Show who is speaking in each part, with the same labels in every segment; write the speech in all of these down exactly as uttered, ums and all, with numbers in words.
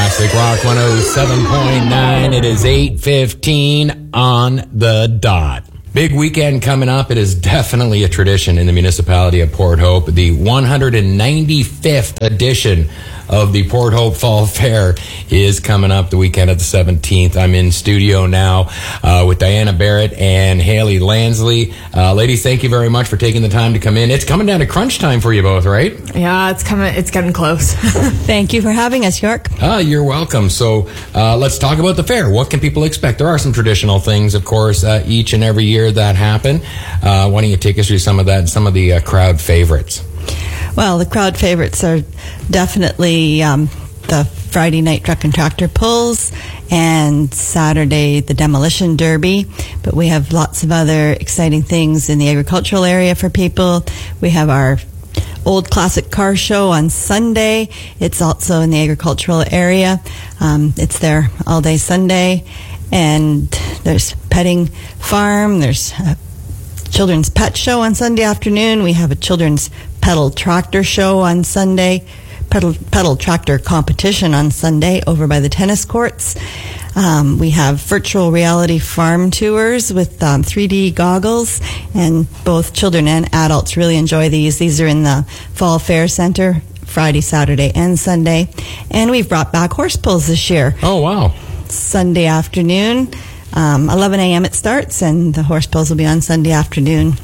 Speaker 1: Classic Rock one oh seven point nine. It is eight fifteen on the dot. Big weekend coming up. It is definitely a tradition in the municipality of Port Hope. The one hundred ninety-fifth edition of the Port Hope Fall Fair is coming up the weekend of the seventeenth. I'm in studio now uh, with Diana Barrett and Haley Lansley. Uh, ladies, thank you very much for taking the time to come in. It's coming down to crunch time for you both, right?
Speaker 2: Yeah, it's coming. It's getting close.
Speaker 3: Thank you for having us, York.
Speaker 1: Ah, you're welcome. So uh, let's talk about the fair. What can people expect? There are some traditional things, of course, uh, each and every year that happen. Uh, why don't you take us through some of that, some of the uh, crowd favorites?
Speaker 3: Well, the crowd favorites are definitely um, the Friday night truck and tractor pulls and Saturday the demolition derby. But we have lots of other exciting things in the agricultural area for people. We have our old classic car show on Sunday. It's also in the agricultural area. Um, it's there all day Sunday. And there's petting farm. There's a children's pet show on Sunday afternoon. We have a children's pedal tractor show on Sunday, pedal, pedal tractor competition on Sunday over by the tennis courts. Um, we have virtual reality farm tours with um, three D goggles, and both children and adults really enjoy these. These are in the Fall Fair Center Friday, Saturday, and Sunday. And we've brought back horse pulls this year.
Speaker 1: Oh, wow.
Speaker 3: Sunday afternoon, um, eleven a.m. it starts, and the horse pulls will be on Sunday afternoon.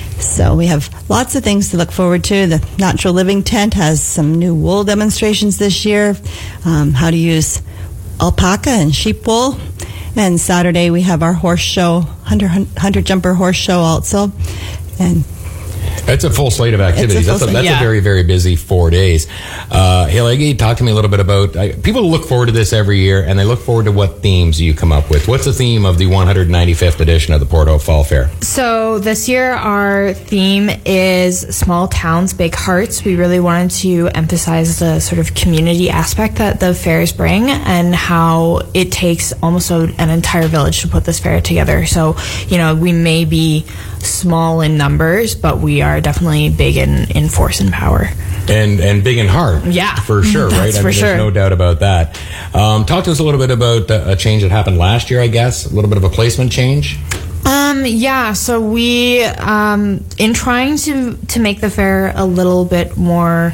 Speaker 3: So we have lots of things to look forward to. The Natural Living Tent has some new wool demonstrations this year, um, how to use alpaca and sheep wool. And Saturday we have our horse show, Hunter, Hunter Jumper Horse Show also. And
Speaker 1: That's a full slate of activities.
Speaker 3: That's, a,
Speaker 1: that's, a, that's
Speaker 3: yeah.
Speaker 1: a very, very busy four days. Uh, Haley, talk to me a little bit about, uh, people look forward to this every year, and they look forward to what themes you come up with. What's the theme of the one hundred ninety-fifth edition of the Port Hope Fall Fair?
Speaker 2: So this year our theme is Small Towns, Big Hearts. We really wanted to emphasize the sort of community aspect that the fairs bring and how it takes almost a, an entire village to put this fair together. So, you know, we may be small in numbers, but we are definitely big in, in force and power.
Speaker 1: And and big in heart.
Speaker 2: Yeah.
Speaker 1: For sure,
Speaker 2: That's
Speaker 1: right? I
Speaker 2: for
Speaker 1: mean,
Speaker 2: sure.
Speaker 1: There's no doubt about that. Um, talk to us a little bit about uh, a change that happened last year, I guess. A little bit of a placement change.
Speaker 2: Um, yeah, so we, um, in trying to, to make the fair a little bit more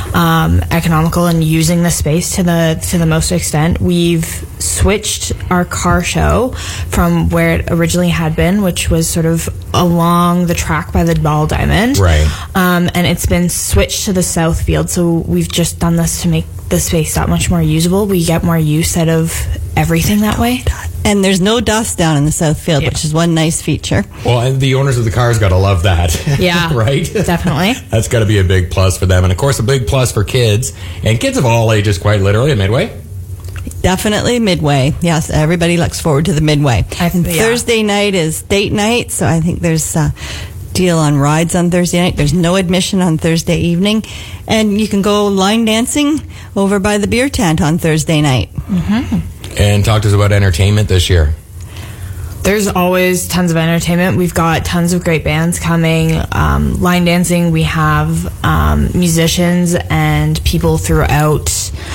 Speaker 2: um, economical and using the space to the to the most extent, we've switched our car show from where it originally had been, which was sort of along the track by the Ball Diamond.
Speaker 1: Right.
Speaker 2: Um, and it's been switched to the South Field, so we've just done this to make the space that much more usable. We get more use out of everything that way.
Speaker 3: And there's no dust down in the South Field,
Speaker 2: Yeah.
Speaker 3: which is one nice feature.
Speaker 1: Well, and the owners of the cars got to love that.
Speaker 2: Yeah.
Speaker 1: Right?
Speaker 2: Definitely.
Speaker 1: That's got to be a big plus for them. And, of course, a big plus for kids. And kids of all ages, quite literally, at Midway.
Speaker 3: Definitely Midway. Yes, everybody looks forward to the Midway.
Speaker 2: I
Speaker 3: And
Speaker 2: yeah.
Speaker 3: Thursday night is date night, so I think there's a deal on rides on Thursday night. There's no admission on Thursday evening. And you can go line dancing over by the beer tent on Thursday night.
Speaker 2: Mm-hmm.
Speaker 1: And talk to us about entertainment this year.
Speaker 2: There's always tons of entertainment. We've got tons of great bands coming. Um, line dancing, we have um, musicians and people throughout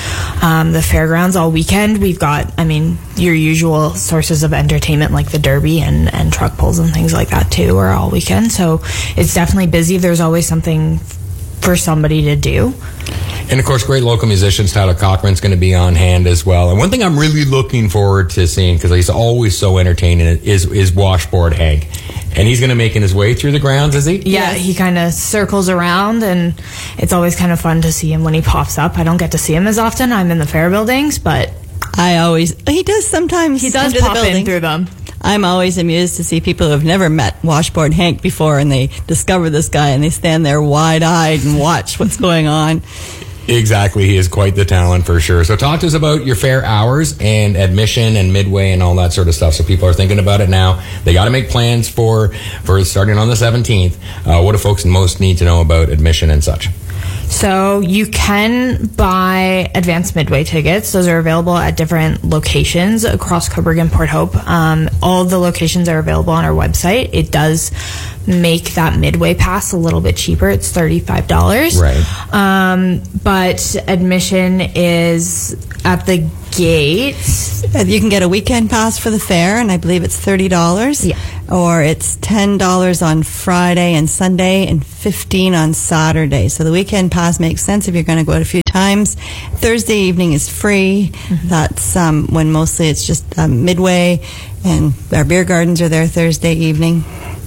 Speaker 2: um, the fairgrounds all weekend. We've got, I mean, your usual sources of entertainment like the derby and, and truck pulls and things like that too are all weekend. So it's definitely busy. There's always something for somebody to do.
Speaker 1: And, of course, great local musicians. Tyler Cochran's going to be on hand as well. And one thing I'm really looking forward to seeing, because he's always so entertaining, is is Washboard Hank. And he's going to make his way through the grounds, is he?
Speaker 2: Yeah,
Speaker 3: Yes.
Speaker 2: he kind of circles around, and it's always kind of fun to see him when he pops up. I don't get to see him as often. I'm in the fair buildings, but
Speaker 3: I always, he does sometimes.
Speaker 2: he does
Speaker 3: under
Speaker 2: pop
Speaker 3: the building.
Speaker 2: in through them.
Speaker 3: I'm always amused to see people who have never met Washboard Hank before, and they discover this guy, and they stand there wide-eyed and watch what's going on.
Speaker 1: Exactly. He is quite the talent for sure. So talk to us about your fair hours and admission and Midway and all that sort of stuff. So people are thinking about it now. They got to make plans for, for starting on the seventeenth. Uh, what do folks most need to know about admission and such?
Speaker 2: So you can buy advanced Midway tickets. Those are available at different locations across Cobourg and Port Hope. Um, all of the locations are available on our website. It does make that Midway pass a little bit cheaper. It's thirty-five dollars.
Speaker 1: Right.
Speaker 2: Um, but admission is at the gate.
Speaker 3: You can get a weekend pass for the fair, and I believe it's thirty dollars.
Speaker 2: Yeah.
Speaker 3: Or it's ten dollars on Friday and Sunday and fifteen dollars on Saturday. So the weekend pass makes sense if you're going to go out a few times. Thursday evening is free. Mm-hmm. That's um, when mostly it's just um, Midway, and our beer gardens are there Thursday evening.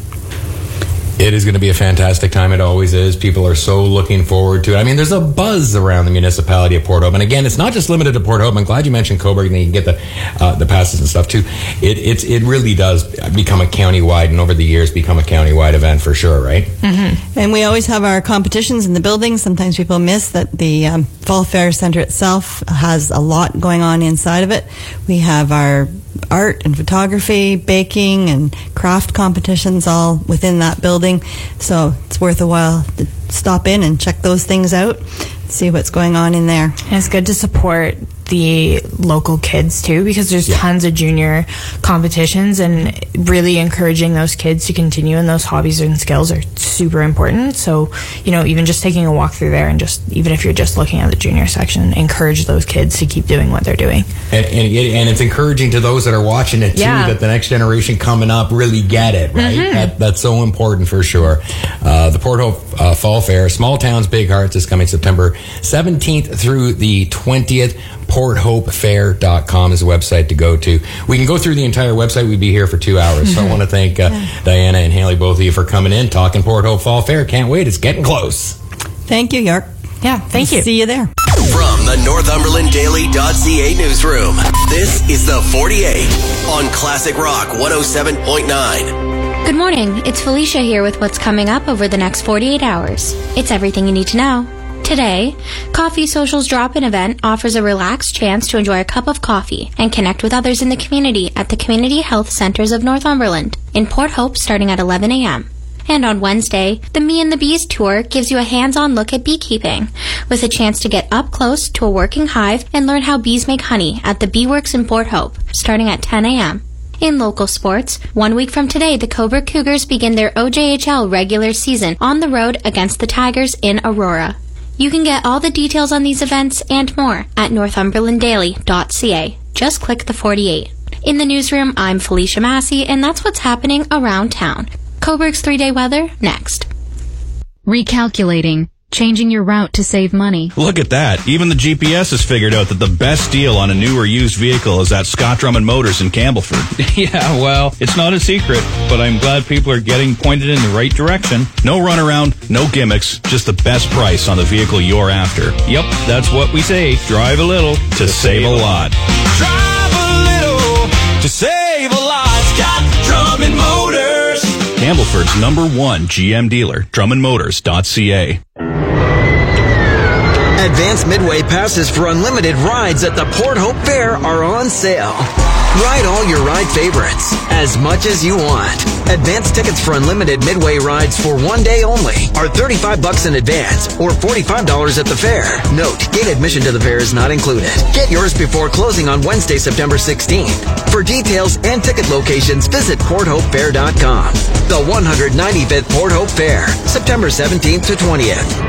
Speaker 1: It is going to be a fantastic time. It always is. People are so looking forward to it. I mean, there's a buzz around the municipality of Port Hope. And again, it's not just limited to Port Hope. I'm glad you mentioned Cobourg, and you can get the uh, the passes and stuff too. It it's it really does become a countywide, and over the years become a countywide event for sure, right?
Speaker 3: Mm-hmm. And we always have our competitions in the building. Sometimes people miss that the um, Fall Fair Center itself has a lot going on inside of it. We have our art and photography, baking and craft competitions all within that building. So it's worth a while to stop in and check those things out, see what's going on in there.
Speaker 2: And it's good to support the local kids too, because there's yeah. tons of junior competitions, and really encouraging those kids to continue in those hobbies and skills are super important. So, you know, even just taking a walk through there, and just even if you're just looking at the junior section, encourage those kids to keep doing what they're doing.
Speaker 1: And, and, and it's encouraging to those that are watching it too, yeah. that the next generation coming up really get it, right? Mm-hmm. That, that's so important for sure. Uh, the Port Hope uh, Fall Fair, Small Towns, Big Hearts, is coming September seventeenth through the twentieth. port hope fair dot com is the website to go to. We can go through the entire website. We'd be here for two hours. So I want to thank uh, yeah. Diana and Haley, both of you, for coming in, talking Port Hope Fall Fair. Can't wait. It's getting close.
Speaker 3: Thank you, York.
Speaker 2: Yeah, thank you.
Speaker 3: See you there.
Speaker 4: From the Northumberland Daily dot C A newsroom, this is the forty-eight on Classic Rock one oh seven point nine.
Speaker 5: Good morning. It's Felicia here with what's coming up over the next forty-eight hours. It's everything you need to know. Today, Coffee Social's Drop-In event offers a relaxed chance to enjoy a cup of coffee and connect with others in the community at the Community Health Centers of Northumberland in Port Hope starting at eleven a.m. And on Wednesday, the Me and the Bees tour gives you a hands-on look at beekeeping with a chance to get up close to a working hive and learn how bees make honey at the Bee Works in Port Hope starting at ten a.m. In local sports, one week from today, the Cobourg Cougars begin their O J H L regular season on the road against the Tigers in Aurora. You can get all the details on these events and more at Northumberland Daily dot C A. Just click the forty-eight. In the newsroom, I'm Felicia Massey, and that's what's happening around town. Cobourg's three-day weather, next.
Speaker 6: Recalculating. Changing your route to save money.
Speaker 7: Look at that. Even the G P S has figured out that the best deal on a new or used vehicle is at Scott Drummond Motors in Campbellford. Yeah, well, it's not a secret, but I'm glad people are getting pointed in the right direction. No runaround, no gimmicks, just the best price on the vehicle you're after. Yep, that's what we say. Drive a little to, to save, save a lot.
Speaker 8: Drive a little to save a lot. Scott Drummond Motors.
Speaker 7: Campbellford's number one G M dealer, Drummond Motors dot C A.
Speaker 4: Advanced Midway passes for unlimited rides at the Port Hope Fair are on sale. Ride all your ride favorites as much as you want. Advance tickets for unlimited Midway rides for one day only are thirty-five bucks in advance or forty-five dollars at the fair. Note, gate admission to the fair is not included. Get yours before closing on Wednesday, September sixteenth. For details and ticket locations, visit port hope fair dot com. The one hundred ninety-fifth Port Hope Fair, September seventeenth to twentieth.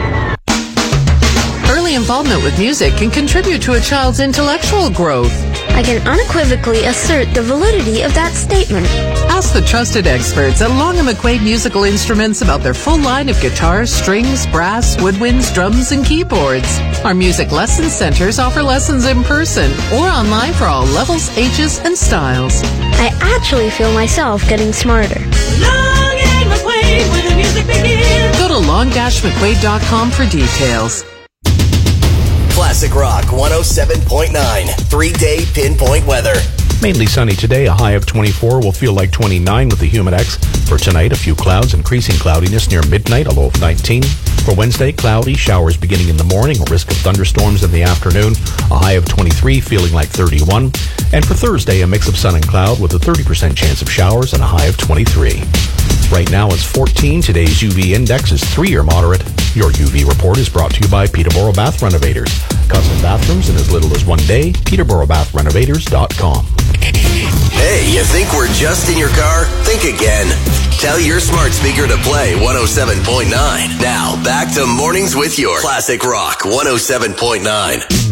Speaker 9: Early involvement with music can contribute to a child's intellectual growth.
Speaker 10: I can unequivocally assert the validity of that statement.
Speaker 9: Ask the trusted experts at Long and McQuaid Musical Instruments about their full line of guitars, strings, brass, woodwinds, drums, and keyboards. Our music lesson centers offer lessons in person or online for all levels, ages, and styles.
Speaker 10: I actually feel myself getting smarter.
Speaker 8: Long and McQuaid, where the music begins.
Speaker 9: Go to long dash mcquaid dot com for details.
Speaker 4: Classic Rock one oh seven point nine, three-day pinpoint weather.
Speaker 11: Mainly sunny today, a high of twenty-four will feel like twenty-nine with the Humidex. For tonight, a few clouds, increasing cloudiness near midnight, a low of nineteen. For Wednesday, cloudy, showers beginning in the morning, a risk of thunderstorms in the afternoon, a high of twenty-three, feeling like thirty-one. And for Thursday, a mix of sun and cloud with a thirty percent chance of showers and a high of twenty-three. Right now it's fourteen. Today's U V index is three or moderate. Your U V report is brought to you by Peterborough Bath Renovators. Custom bathrooms in as little as one day. Peterborough Bath Renovators dot com.
Speaker 12: Hey, you think we're just in your car? Think again. Tell your smart speaker to play one oh seven point nine. Now, back to Mornings with Your Classic Rock one oh seven point nine.